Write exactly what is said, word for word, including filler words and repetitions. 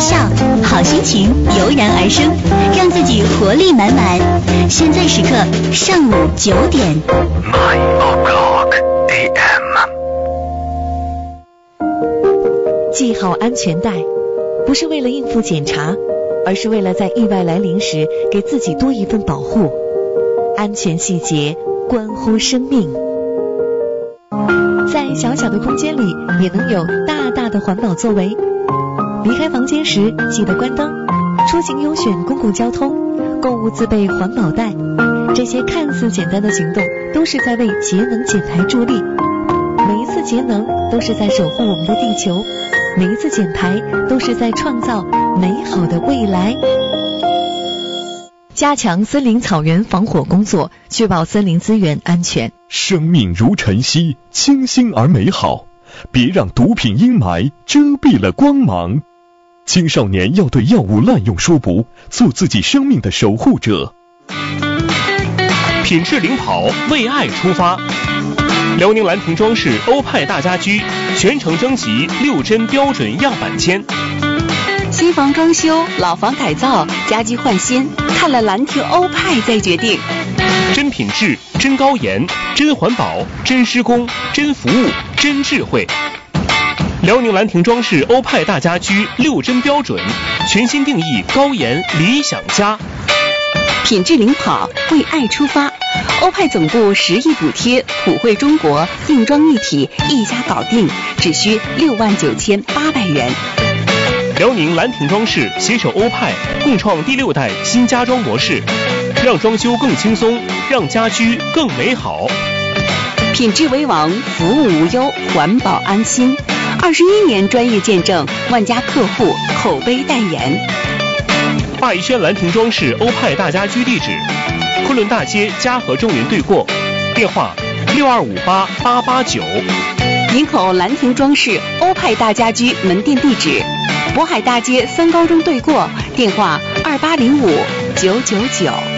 笑，好心情油然而生，让自己活力满满。现在时刻上午九点。 nine o'clock a m 系好安全带，不是为了应付检查，而是为了在意外来临时给自己多一份保护。安全细节关乎生命。在小小的空间里，也能有大大的环保作为。离开房间时记得关灯，出行优选公共交通，购物自备环保袋。这些看似简单的行动，都是在为节能减排助力。每一次节能，都是在守护我们的地球；每一次减排，都是在创造美好的未来。加强森林草原防火工作，确保森林资源安全。 生命如晨曦，清新而美好，别让毒品阴霾遮蔽了光芒。青少年要对药物滥用说不，做自己生命的守护者。 品质领跑，为爱出发。辽宁兰亭装饰欧派大家居全程征集六针标准样板间。 新房装修、老房改造、家居换新，看了兰亭欧派再决定。 真品质、真高颜、真环保、真施工、真服务、真智慧。辽宁兰亭装饰欧派大家居六针标准，全新定义高颜理想家。 品质领跑，为爱出发。欧派总部十亿补贴，普惠中国，硬装一体，一家搞定，只需六万九千八百元。 辽宁兰亭装饰携手欧派，共创第六代新家装模式，让装修更轻松，让家居更美好。 品质为王，服务无忧，环保安心。二十一年专业见证，万家客户口碑代言。 华谊轩兰亭装饰欧派大家居地址：昆仑大街嘉禾中联对过，电话六二五八八八九。 营口兰亭装饰欧派大家居门店地址：渤海大街三高中对过，电话二八零五九九九。